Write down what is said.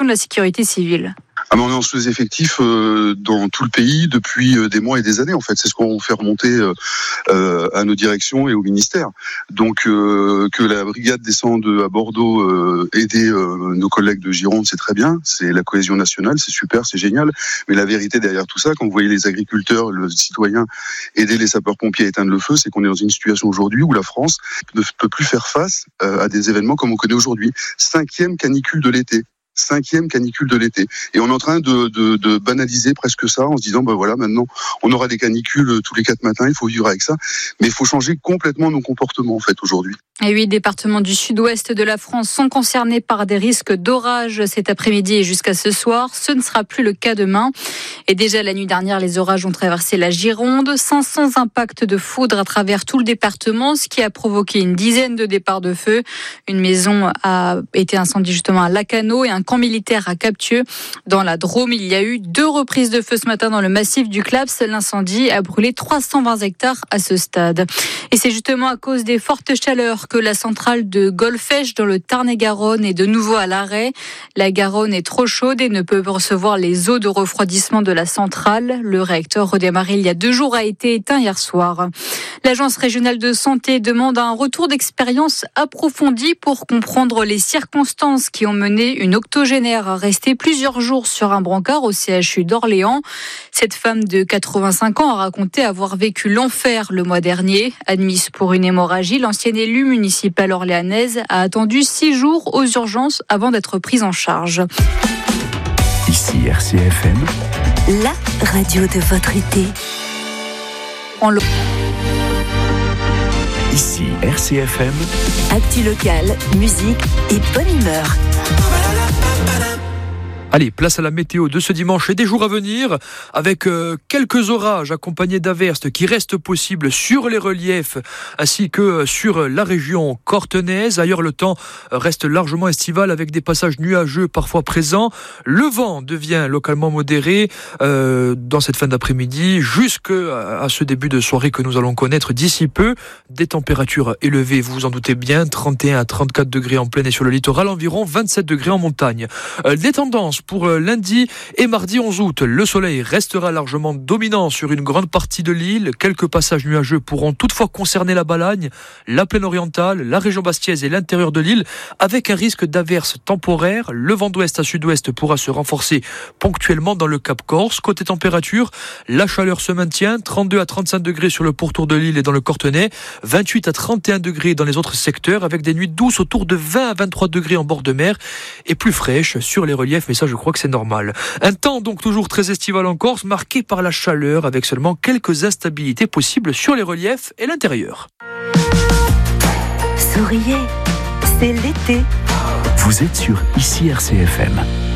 direction de la sécurité civile. On est en sous-effectif dans tout le pays depuis des mois et des années. En fait, c'est ce qu'on fait remonter à nos directions et au ministère. Donc que la brigade descende à Bordeaux aider nos collègues de Gironde, c'est très bien. C'est la cohésion nationale, c'est super, c'est génial. Mais la vérité derrière tout ça, quand vous voyez les agriculteurs, le citoyen aider les sapeurs-pompiers à éteindre le feu, c'est qu'on est dans une situation aujourd'hui où la France ne peut plus faire face à des événements comme on connaît aujourd'hui. 5e canicule de l'été. 5e canicule de l'été. Et on est en train de banaliser presque ça en se disant, voilà, maintenant, on aura des canicules tous les 4 matins, il faut vivre avec ça. Mais il faut changer complètement nos comportements, en fait, aujourd'hui. Et 8 départements du sud-ouest de la France sont concernés par des risques d'orage cet après-midi et jusqu'à ce soir. Ce ne sera plus le cas demain. Et déjà la nuit dernière, les orages ont traversé la Gironde. 500 impacts de foudre à travers tout le département, ce qui a provoqué une dizaine de départs de feu. Une maison a été incendiée justement à Lacanau et un camp militaire à Captieux. Dans la Drôme, il y a eu 2 reprises de feu ce matin dans le massif du Claps. L'incendie a brûlé 320 hectares à ce stade. Et c'est justement à cause des fortes chaleurs que la centrale de Golfech dans le Tarn-et-Garonne est de nouveau à l'arrêt. La Garonne est trop chaude et ne peut recevoir les eaux de refroidissement de la centrale. Le réacteur redémarré il y a 2 jours a été éteint hier soir. L'Agence régionale de santé demande un retour d'expérience approfondi pour comprendre les circonstances qui ont mené une octogénaire à rester plusieurs jours sur un brancard au CHU d'Orléans. Cette femme de 85 ans a raconté avoir vécu l'enfer le mois dernier. Admise pour une hémorragie, l'ancienne élue municipale orléanaise a attendu 6 jours aux urgences avant d'être prise en charge. Ici RCFM, la radio de votre été. Ici RCFM, actu locale, musique et bonne humeur. Allez, place à la météo de ce dimanche et des jours à venir, avec quelques orages accompagnés d'averses qui restent possibles sur les reliefs ainsi que sur la région cortenaise. Ailleurs, le temps reste largement estival avec des passages nuageux parfois présents. Le vent devient localement modéré dans cette fin d'après-midi jusqu'à ce début de soirée que nous allons connaître d'ici peu. Des températures élevées, vous vous en doutez bien, 31 à 34 degrés en plaine et sur le littoral, environ 27 degrés en montagne. Des tendances pour lundi et mardi 11 août. Le soleil restera largement dominant sur une grande partie de l'île. Quelques passages nuageux pourront toutefois concerner la Balagne, la plaine orientale, la région bastiaise et l'intérieur de l'île, avec un risque d'averses temporaires. Le vent d'ouest à sud-ouest pourra se renforcer ponctuellement dans le Cap Corse. Côté température, la chaleur se maintient, 32 à 35 degrés sur le pourtour de l'île et dans le Cortenay, 28 à 31 degrés dans les autres secteurs, avec des nuits douces autour de 20 à 23 degrés en bord de mer et plus fraîches sur les reliefs, mais ça je crois que c'est normal. Un temps donc toujours très estival en Corse, marqué par la chaleur, avec seulement quelques instabilités possibles sur les reliefs et l'intérieur. Souriez, c'est l'été. Vous êtes sur Ici RCFM.